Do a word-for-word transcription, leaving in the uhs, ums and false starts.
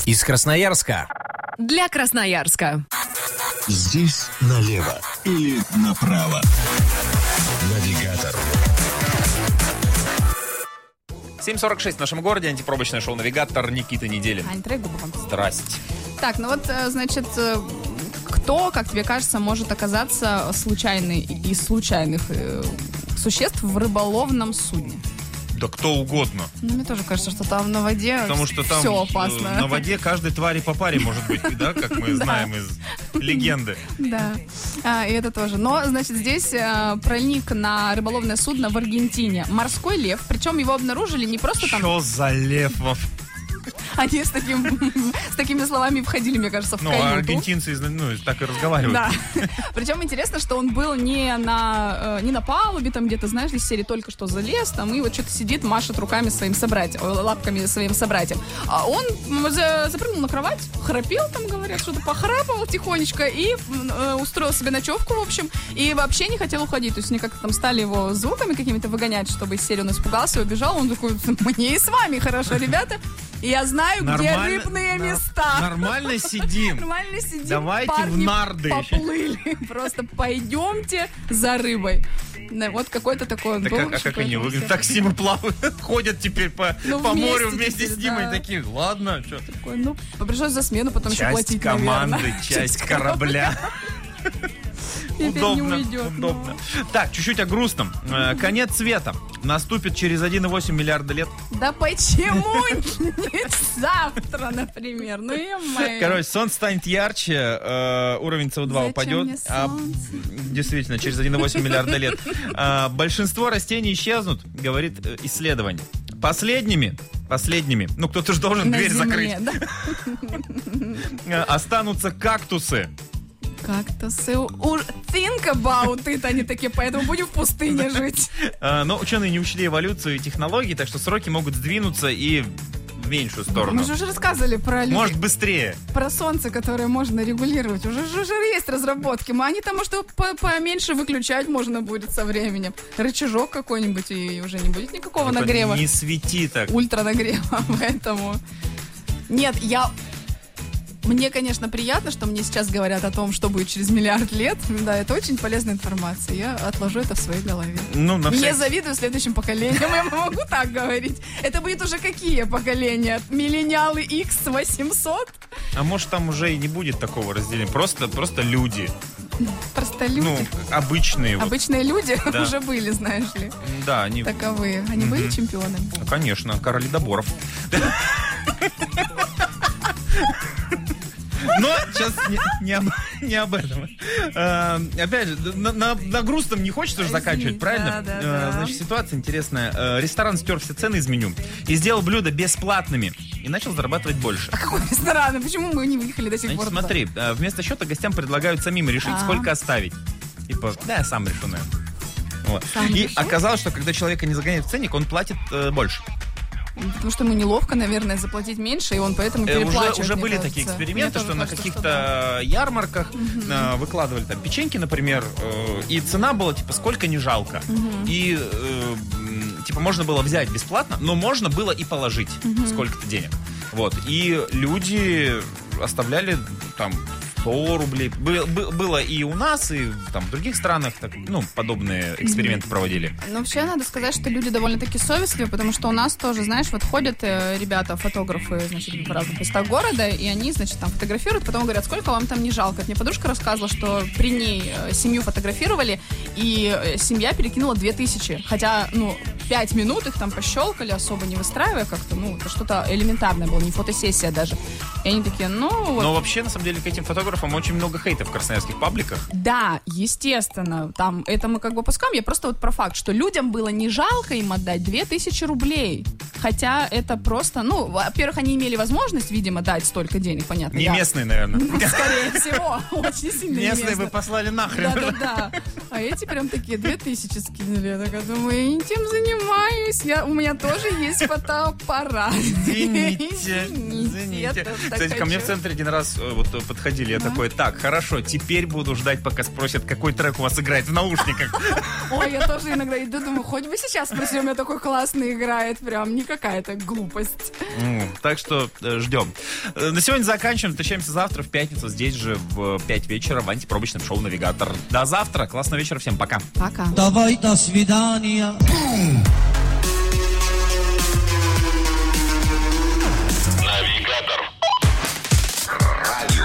Из Красноярска. Для Красноярска. Здесь налево или направо. Навигатор. семь сорок шесть в нашем городе. Антипробочное шоу «Навигатор». Никита Неделин. Ань Трегубова. Здрасте. Так, ну вот, значит, кто, как тебе кажется, может оказаться случайный из случайных э, существ в рыболовном судне? Да кто угодно. Ну, мне тоже кажется, что там на воде Потому что там все опасно. На воде каждой твари по паре может быть, да, как мы знаем из легенды. Да, а, и это тоже. Но, значит, здесь а, проник на рыболовное судно в Аргентине. Морской лев, причем его обнаружили не просто там... Что за лев? Они с, таким, с такими словами входили, мне кажется, в ну, каюту. Ну, аргентинцы ну, так и разговаривают. Да. Причем интересно, что он был не на, не на палубе, там где-то, знаешь, из серии только что залез, там, и вот что-то сидит, машет руками своим собратьям, лапками своим собратьям. А он запрыгнул на кровать, храпел, там, говорят, что-то похрапывал тихонечко и э, устроил себе ночевку, в общем, и вообще не хотел уходить. То есть они как-то там стали его звуками какими-то выгонять, чтобы из серии он испугался и убежал. Он такой, мне и с вами хорошо, ребята. И я знаю, нормально, где рыбные места. Нормально сидим. Нормально сидим. Давайте парни в нарды. Поплыли. Просто пойдемте за рыбой. Да, вот какой-то такой... Так, а, а как они выглядят? Такси мы плавают, ходят теперь по, ну, по вместе морю вместе теперь, с ним, да. И такие, ладно, что. Такой, ну, пришлось за смену потом часть еще платить, команды, наверное. часть, часть корабля. Удобно, уйдет, удобно. Но... Так, чуть-чуть о грустном. Конец света наступит через один и восемь миллиарда лет. Да почему не завтра, например? Ну, е-мое. Короче, солнце станет ярче, э, уровень цэ о два Зачем упадет. А, действительно, через один и восемь миллиарда лет. А, большинство растений исчезнут, говорит исследование. Последними, последними, ну кто-то же должен на дверь земле, закрыть. Да? Останутся кактусы. Кактусы. Think about it, они такие, поэтому будем в пустыне жить. Но ученые не учли эволюцию и технологии, так что сроки могут сдвинуться и в меньшую сторону. Мы же уже рассказывали про людей. Может, быстрее. Про солнце, которое можно регулировать. Уже, уже есть разработки. Они там, может, поменьше выключать можно будет со временем. Рычажок какой-нибудь, и уже не будет никакого Только нагрева. Не свети так. Ультранагрева, поэтому... Нет, я... Мне, конечно, приятно, что мне сейчас говорят о том, что будет через миллиард лет. Да, это очень полезная информация. Я отложу это в своей голове. Ну, на Не всякий... завидую следующим поколениям, я могу так говорить. Это будет уже какие поколения? Миллениалы икс восемьсот? А может, там уже и не будет такого разделения. Просто, просто люди. Просто люди? Ну, обычные. Обычные вот. Люди да. уже были, знаешь ли. Да, они... Таковые. Они mm-hmm. были чемпионами? Ну, конечно, короли доборов. Но сейчас не, не, об, не об этом. А, опять же, на, на, на грустном не хочется же заканчивать, правильно? Да, да, а, да. Значит, ситуация интересная. А, ресторан стер все цены из меню и сделал блюда бесплатными. И начал зарабатывать больше. А какой ресторан? Почему мы не выехали до сих Значит, пор? Смотри, а, вместо счета гостям предлагают самим решить, А-а-а. сколько оставить. Типа, да, я сам решу, наверное. Вот. Сам и решу? оказалось, что когда человека не загоняют в ценник, он платит э, больше. Потому что ему неловко, наверное, заплатить меньше, и он поэтому переплачивает. Уже, уже были кажется. такие эксперименты, что на каких-то что да. ярмарках угу. э, выкладывали там печеньки, например, э, и цена была типа сколько не жалко. Угу. И э, типа можно было взять бесплатно, но можно было и положить угу. сколько-то денег. Вот. И люди оставляли там сто рублей. Было, было и у нас, и там, в других странах так, ну, подобные эксперименты mm-hmm. проводили. Ну, вообще, надо сказать, что люди довольно-таки совестливые, потому что у нас тоже, знаешь, вот ходят э, ребята, фотографы, значит, в разных местах города, и они, значит, там фотографируют, потом говорят, сколько вам там не жалко. Мне подружка рассказывала, что при ней э, семью фотографировали, и э, семья перекинула две тысячи. Хотя, ну, пять минут их там пощелкали, особо не выстраивая как-то, ну, это что-то элементарное было, не фотосессия даже. И они такие, ну... Вот. Но вообще, на самом деле, к этим фотографам очень много хейта в красноярских пабликах. Да, естественно, там, это мы как бы пускаем, я просто вот про факт, что людям было не жалко им отдать две тысячи рублей. Хотя это просто, ну, во-первых, они имели возможность, видимо, дать столько денег, понятно. Не я... местные, наверное. Скорее всего, очень сильно не местные вы послали нахрен. Да-да-да. А эти прям такие две тысячи скинули. Я такая думаю, я этим занимаюсь. Я, у меня тоже есть фотоаппарат. Извините. извините, извините. это Кстати, ко мне в центре один раз э, вот подходили, я такой, так, хорошо, теперь буду ждать, пока спросят, какой трек у вас играет в наушниках. Ой, я тоже иногда иду, думаю, хоть бы сейчас спросил, у меня такой классный играет, прям не какая-то глупость. Ну, так что э, ждем. Э, На сегодня заканчиваем, встречаемся завтра в пятницу, здесь же в пять вечера в антипробочном шоу «Навигатор». До завтра, классного вечера, всем пока. Пока. Давай, до свидания.